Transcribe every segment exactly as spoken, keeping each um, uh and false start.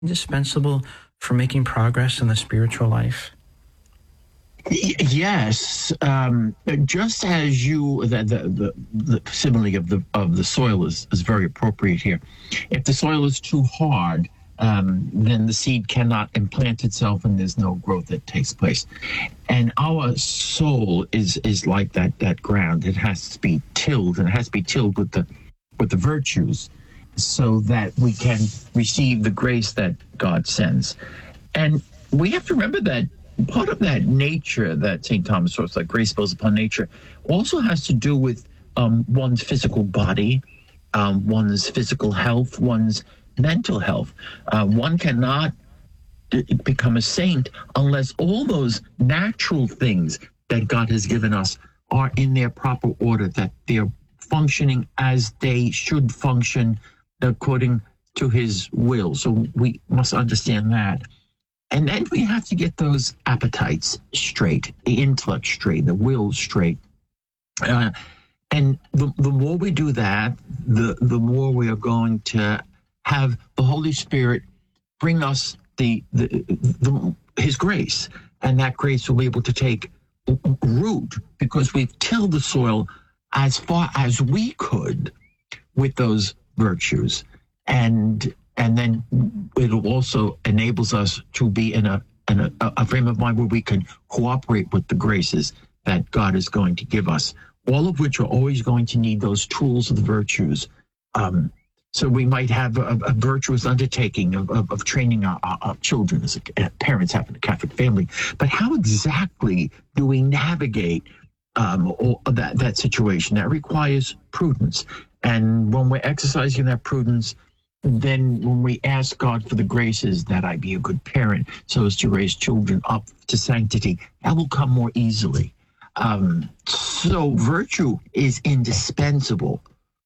indispensable for making progress in the spiritual life? Y- Yes, um, just as you the, the the the simile of the of the soil is, is very appropriate here. If the soil is too hard, um, then the seed cannot implant itself, and there's no growth that takes place. And our soul is is like that that ground. It has to be tilled, and it has to be tilled with the with the virtues, so that we can receive the grace that God sends. And we have to remember that part of that nature that Saint Thomas talks like grace builds upon nature also has to do with um, one's physical body, um, one's physical health, one's mental health. Uh, one cannot d- become a saint unless all those natural things that God has given us are in their proper order, that they're functioning as they should function according to his will. So we must understand that. And then we have to get those appetites straight, the intellect straight, the will straight. Uh, and the, the more we do that, the, the more we are going to have the Holy Spirit bring us the, the, the his grace. And that grace will be able to take root because we've tilled the soil as far as we could with those virtues. And And then it also enables us to be in a in a, a frame of mind where we can cooperate with the graces that God is going to give us, all of which are always going to need those tools of the virtues. Um, so we might have a, a virtuous undertaking of, of, of training our, our, our children as a, parents having a Catholic family. But how exactly do we navigate um, all, that, that situation? That requires prudence. And when we're exercising that prudence, then when we ask God for the graces that I be a good parent so as to raise children up to sanctity, that will come more easily. Um, so virtue is indispensable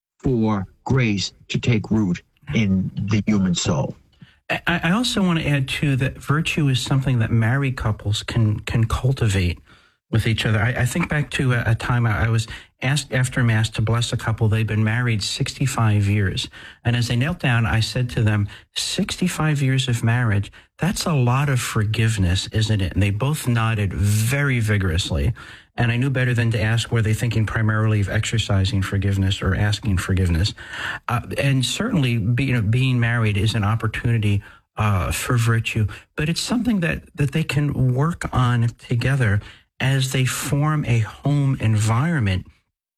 for grace to take root in the human soul. I, I also want to add, too, that virtue is something that married couples can can cultivate with each other. I, I think back to a, a time I, I was asked after Mass to bless a couple. They'd been married sixty-five years. And as they knelt down, I said to them, sixty-five years of marriage, that's a lot of forgiveness, isn't it? And they both nodded very vigorously. And I knew better than to ask, were they thinking primarily of exercising forgiveness or asking forgiveness? Uh, and certainly, be, you know, being married is an opportunity uh, for virtue, but it's something that, that they can work on together as they form a home environment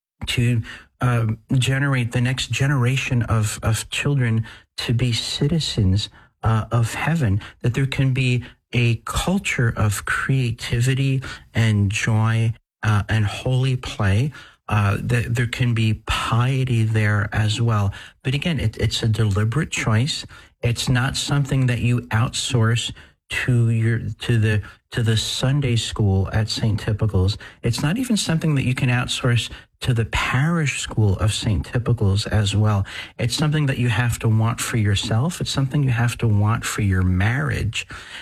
to uh, generate the next generation of, of children to be citizens uh, of heaven, that there can be a culture of creativity and joy uh, and holy play, uh, that there can be piety there as well. But again, it, it's a deliberate choice. It's not something that you outsource to your to the to the Sunday school at Saint Typical's. It's not even something that you can outsource to the parish school of Saint Typical's as well. It's something that you have to want for yourself. It's something you have to want for your marriage,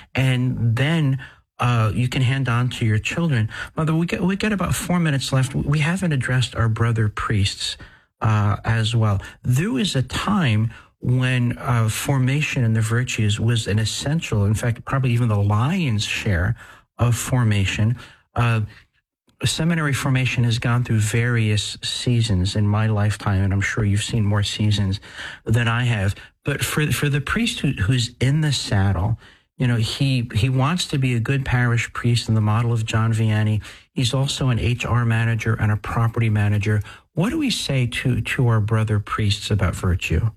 and then uh, you can hand on to your children. Mother, we get we got about four minutes left. We haven't addressed our brother priests uh, as well. There was a time when uh, formation in the virtues was an essential, in fact, probably even the lion's share of formation. Uh, seminary formation has gone through various seasons in my lifetime, and I'm sure you've seen more seasons than I have. But for for the priest who, who's in the saddle, you know, he he wants to be a good parish priest in the model of John Vianney. He's also an H R manager and a property manager. What do we say to to our brother priests about virtue?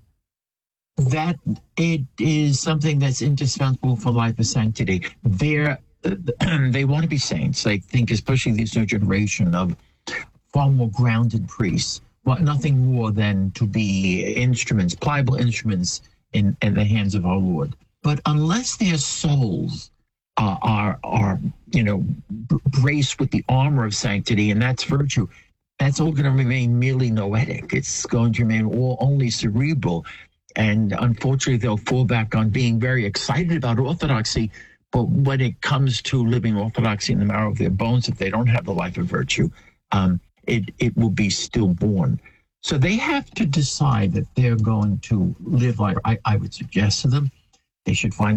That it is something that's indispensable for life of sanctity. They're, they want to be saints. I think, especially this new generation of far more grounded priests, want nothing more than to be instruments, pliable instruments in, in the hands of our Lord. But unless their souls uh, are, are, you know, braced with the armor of sanctity, and that's virtue, that's all going to remain merely noetic. It's going to remain all only cerebral. And unfortunately, they'll fall back on being very excited about orthodoxy. But when it comes to living orthodoxy in the marrow of their bones, if they don't have the life of virtue, um, it, it will be stillborn. So they have to decide that they're going to live like I, I would suggest to them. They should find